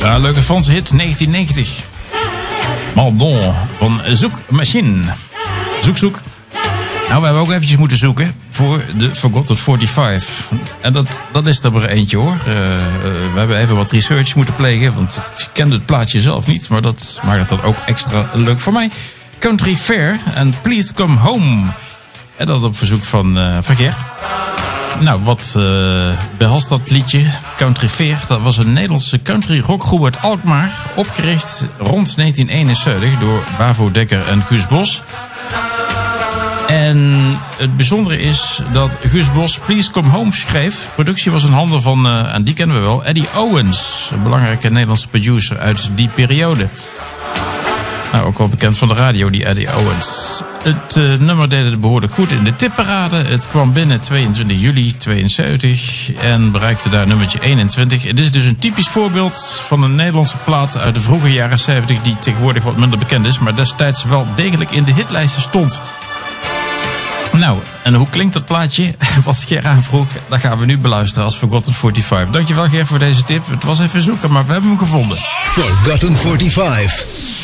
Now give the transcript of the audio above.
Ja, leuke Franse hit, 1990. Maldon van Zoekmachine. Zoek. Nou, we hebben ook eventjes moeten zoeken voor de Forgotten 45. En dat is er maar eentje, hoor. We hebben even wat research moeten plegen, want ik kende het plaatje zelf niet. Maar dat maakt het dan ook extra leuk voor mij. Country Fair en Please Come Home. En dat op verzoek van Ger. Nou, wat behelst dat liedje? Country Fair, dat was een Nederlandse country rockgroep uit Alkmaar. Opgericht rond 1971 door Bavo Dekker en Guus Bos. En het bijzondere is dat Guus Bos Please Come Home schreef. Productie was in handen van, en die kennen we wel, Eddie Owens. Een belangrijke Nederlandse producer uit die periode. Nou, ook wel bekend van de radio, die Eddie Owens. Het nummer deed het behoorlijk goed in de tipparade. Het kwam binnen 22 juli 72 en bereikte daar nummertje 21. Het is dus een typisch voorbeeld van een Nederlandse plaat uit de vroege jaren 70... die tegenwoordig wat minder bekend is, maar destijds wel degelijk in de hitlijsten stond. Nou, en hoe klinkt dat plaatje? Wat Ger aanvroeg, dat gaan we nu beluisteren als Forgotten 45. Dankjewel, Ger, voor deze tip. Het was even zoeken, maar we hebben hem gevonden. Forgotten 45.